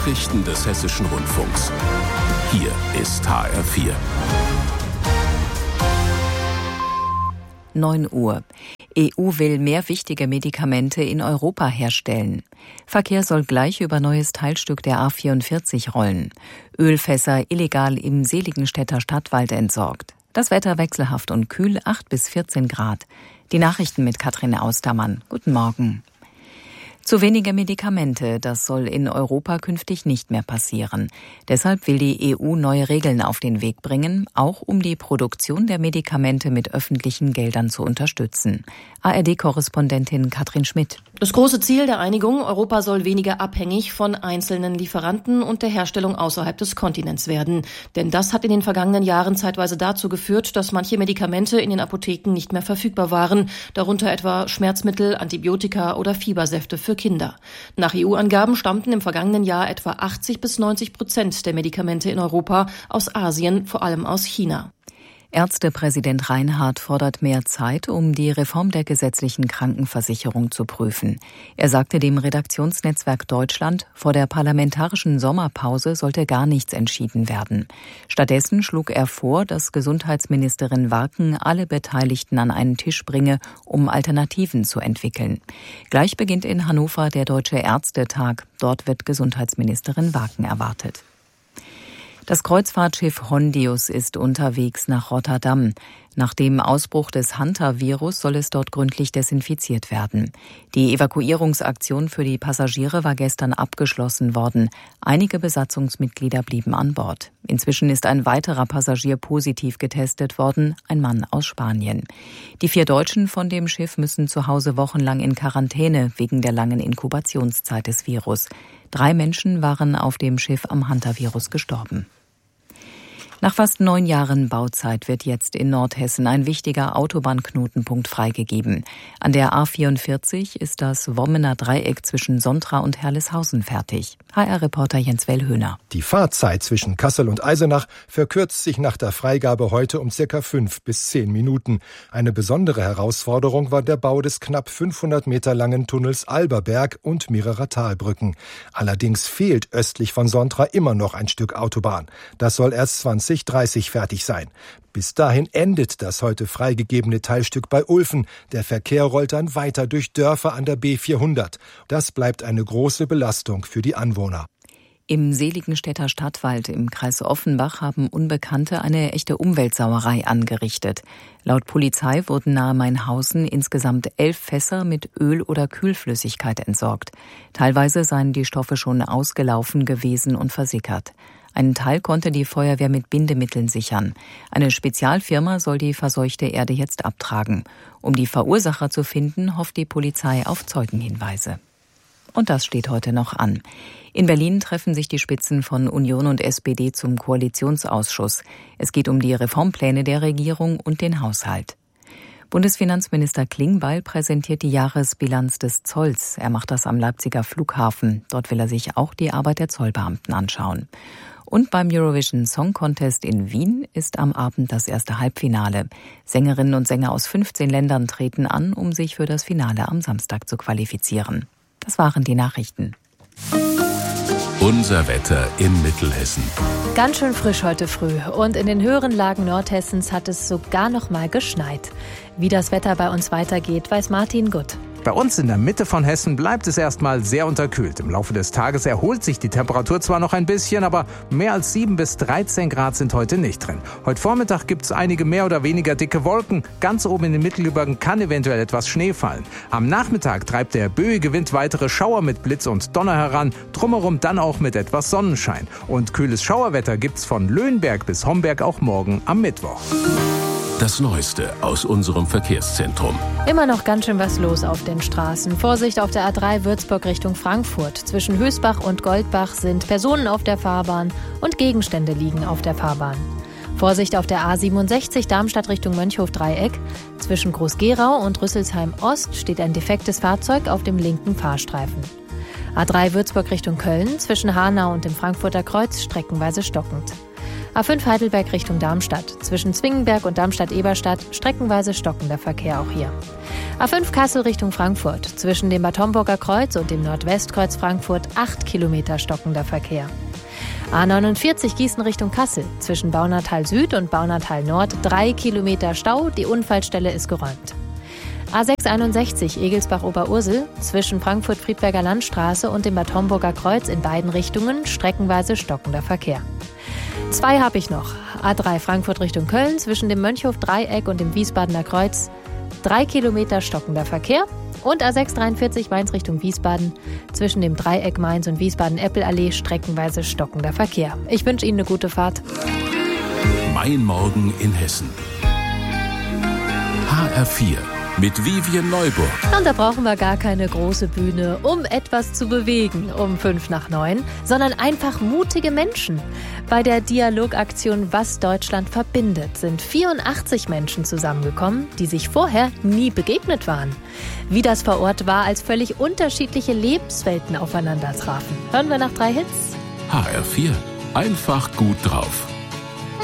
Nachrichten des Hessischen Rundfunks. Hier ist HR4. 9 Uhr. EU will mehr wichtige Medikamente in Europa herstellen. Verkehr soll gleich über neues Teilstück der A44 rollen. Ölfässer illegal im Seligenstädter Stadtwald entsorgt. Das Wetter wechselhaft und kühl, 8 bis 14 Grad. Die Nachrichten mit Katrin Austermann. Guten Morgen. Zu wenige Medikamente, das soll in Europa künftig nicht mehr passieren. Deshalb will die EU neue Regeln auf den Weg bringen, auch um die Produktion der Medikamente mit öffentlichen Geldern zu unterstützen. ARD-Korrespondentin Katrin Schmidt. Das große Ziel der Einigung, Europa soll weniger abhängig von einzelnen Lieferanten und der Herstellung außerhalb des Kontinents werden. Denn das hat in den vergangenen Jahren zeitweise dazu geführt, dass manche Medikamente in den Apotheken nicht mehr verfügbar waren, darunter etwa Schmerzmittel, Antibiotika oder Fiebersäfte für Kinder. Nach EU-Angaben stammten im vergangenen Jahr etwa 80-90% der Medikamente in Europa aus Asien, vor allem aus China. Ärztepräsident Reinhardt fordert mehr Zeit, um die Reform der gesetzlichen Krankenversicherung zu prüfen. Er sagte dem Redaktionsnetzwerk Deutschland, vor der parlamentarischen Sommerpause sollte gar nichts entschieden werden. Stattdessen schlug er vor, dass Gesundheitsministerin Warken alle Beteiligten an einen Tisch bringe, um Alternativen zu entwickeln. Gleich beginnt in Hannover der Deutsche Ärztetag. Dort wird Gesundheitsministerin Warken erwartet. Das Kreuzfahrtschiff Hondius ist unterwegs nach Rotterdam. Nach dem Ausbruch des Hantavirus soll es dort gründlich desinfiziert werden. Die Evakuierungsaktion für die Passagiere war gestern abgeschlossen worden. Einige Besatzungsmitglieder blieben an Bord. Inzwischen ist ein weiterer Passagier positiv getestet worden, ein Mann aus Spanien. Die 4 Deutschen von dem Schiff müssen zu Hause wochenlang in Quarantäne wegen der langen Inkubationszeit des Virus. 3 Menschen waren auf dem Schiff am Hantavirus gestorben. Nach fast 9 Jahren Bauzeit wird jetzt in Nordhessen ein wichtiger Autobahnknotenpunkt freigegeben. An der A44 ist das Wommener Dreieck zwischen Sontra und Herleshausen fertig. HR-Reporter Jens Wellhöhner. Die Fahrzeit zwischen Kassel und Eisenach verkürzt sich nach der Freigabe heute um ca. 5 bis 10 Minuten. Eine besondere Herausforderung war der Bau des knapp 500 Meter langen Tunnels Alberberg und mehrerer Talbrücken. Allerdings fehlt östlich von Sontra immer noch ein Stück Autobahn. Das soll erst 2030 fertig sein. Bis dahin endet das heute freigegebene Teilstück bei Ulfen. Der Verkehr rollt dann weiter durch Dörfer an der B400. Das bleibt eine große Belastung für die Anwohner. Im Seligenstädter Stadtwald im Kreis Offenbach haben Unbekannte eine echte Umweltsauerei angerichtet. Laut Polizei wurden nahe Mainhausen insgesamt 11 Fässer mit Öl oder Kühlflüssigkeit entsorgt. Teilweise seien die Stoffe schon ausgelaufen gewesen und versickert. Einen Teil konnte die Feuerwehr mit Bindemitteln sichern. Eine Spezialfirma soll die verseuchte Erde jetzt abtragen. Um die Verursacher zu finden, hofft die Polizei auf Zeugenhinweise. Und das steht heute noch an. In Berlin treffen sich die Spitzen von Union und SPD zum Koalitionsausschuss. Es geht um die Reformpläne der Regierung und den Haushalt. Bundesfinanzminister Klingbeil präsentiert die Jahresbilanz des Zolls. Er macht das am Leipziger Flughafen. Dort will er sich auch die Arbeit der Zollbeamten anschauen. Und beim Eurovision Song Contest in Wien ist am Abend das erste Halbfinale. Sängerinnen und Sänger aus 15 Ländern treten an, um sich für das Finale am Samstag zu qualifizieren. Das waren die Nachrichten. Unser Wetter in Mittelhessen. Ganz schön frisch heute früh und in den höheren Lagen Nordhessens hat es sogar noch mal geschneit. Wie das Wetter bei uns weitergeht, weiß Martin Gutt. Bei uns in der Mitte von Hessen bleibt es erstmal sehr unterkühlt. Im Laufe des Tages erholt sich die Temperatur zwar noch ein bisschen, aber mehr als 7 bis 13 Grad sind heute nicht drin. Heute Vormittag gibt es einige mehr oder weniger dicke Wolken. Ganz oben in den Mittelgebirgen kann eventuell etwas Schnee fallen. Am Nachmittag treibt der böige Wind weitere Schauer mit Blitz und Donner heran, drumherum dann auch mit etwas Sonnenschein. Und kühles Schauerwetter gibt's von Löhnberg bis Homberg auch morgen am Mittwoch. Das Neueste aus unserem Verkehrszentrum. Immer noch ganz schön was los auf den Straßen. Vorsicht auf der A3 Würzburg Richtung Frankfurt. Zwischen Hösbach und Goldbach sind Personen auf der Fahrbahn und Gegenstände liegen auf der Fahrbahn. Vorsicht auf der A67 Darmstadt Richtung Mönchhof-Dreieck. Zwischen Groß-Gerau und Rüsselsheim-Ost steht ein defektes Fahrzeug auf dem linken Fahrstreifen. A3 Würzburg Richtung Köln. Zwischen Hanau und dem Frankfurter Kreuz streckenweise stockend. A5 Heidelberg Richtung Darmstadt. Zwischen Zwingenberg und Darmstadt-Eberstadt streckenweise stockender Verkehr auch hier. A5 Kassel Richtung Frankfurt. Zwischen dem Bad Homburger Kreuz und dem Nordwestkreuz Frankfurt 8 Kilometer stockender Verkehr. A49 Gießen Richtung Kassel. Zwischen Baunatal Süd und Baunatal Nord 3 Kilometer Stau. Die Unfallstelle ist geräumt. A661 Egelsbach-Oberursel. Zwischen Frankfurt-Friedberger Landstraße und dem Bad Homburger Kreuz in beiden Richtungen streckenweise stockender Verkehr. 2 habe ich noch. A3 Frankfurt Richtung Köln. Zwischen dem Mönchhof-Dreieck und dem Wiesbadener Kreuz 3 Kilometer stockender Verkehr. Und A643 Mainz Richtung Wiesbaden. Zwischen dem Dreieck Mainz und Wiesbaden-Eppelallee streckenweise stockender Verkehr. Ich wünsche Ihnen eine gute Fahrt. Mein Morgen in Hessen. HR4 mit Vivien Neuburg. Und da brauchen wir gar keine große Bühne, um etwas zu bewegen um 8:55, sondern einfach mutige Menschen. Bei der Dialogaktion Was Deutschland verbindet sind 84 Menschen zusammengekommen, die sich vorher nie begegnet waren. Wie das vor Ort war, als völlig unterschiedliche Lebenswelten aufeinander trafen. Hören wir nach 3 Hits. HR4, einfach gut drauf.